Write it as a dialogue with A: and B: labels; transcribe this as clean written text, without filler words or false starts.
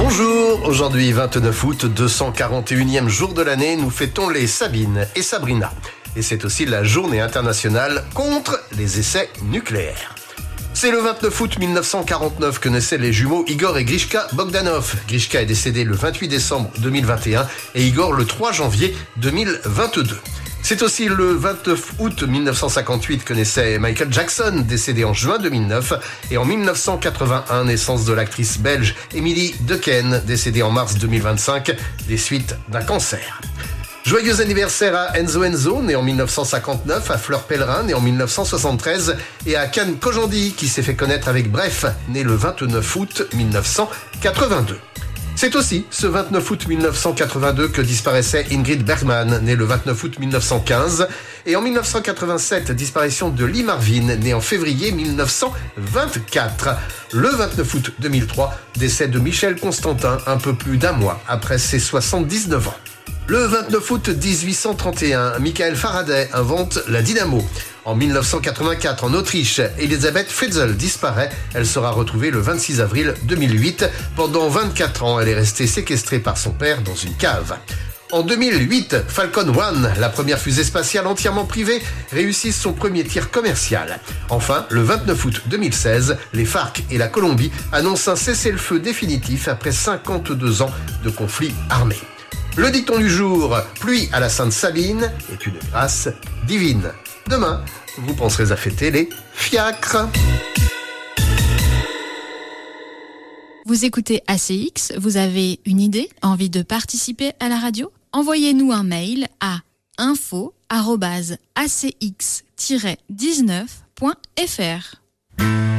A: Bonjour, aujourd'hui 29 août, 241e jour de l'année, nous fêtons les Sabine et Sabrina. Et c'est aussi la journée internationale contre les essais nucléaires. C'est le 29 août 1949 que naissaient les jumeaux Igor et Grishka Bogdanov. Grishka est décédé le 28 décembre 2021 et Igor le 3 janvier 2022. C'est aussi le 29 août 1958 que naissait Michael Jackson, décédé en juin 2009, et en 1981, naissance de l'actrice belge Emily Dequesne, décédée en mars 2025 des suites d'un cancer. Joyeux anniversaire à Enzo Enzo, né en 1959, à Fleur Pellerin, né en 1973, et à Can Kojandi, qui s'est fait connaître avec Bref, né le 29 août 1982. C'est aussi ce 29 août 1982 que disparaissait Ingrid Bergman, née le 29 août 1915, et en 1987, disparition de Lee Marvin, né en février 1924. Le 29 août 2003, décès de Michel Constantin, un peu plus d'un mois après ses 79 ans. Le 29 août 1831, Michael Faraday invente la dynamo. En 1984, en Autriche, Elisabeth Fritzl disparaît. Elle sera retrouvée le 26 avril 2008. Pendant 24 ans, elle est restée séquestrée par son père dans une cave. En 2008, Falcon 1, la première fusée spatiale entièrement privée, réussit son premier tir commercial. Enfin, le 29 août 2016, les FARC et la Colombie annoncent un cessez-le-feu définitif après 52 ans de conflit armé. Le dicton du jour, pluie à la Sainte Sabine est une grâce divine. Demain, vous penserez à fêter les fiacres.
B: Vous écoutez ACX, vous avez une idée, envie de participer à la radio ? Envoyez-nous un mail à info@acx-19.fr.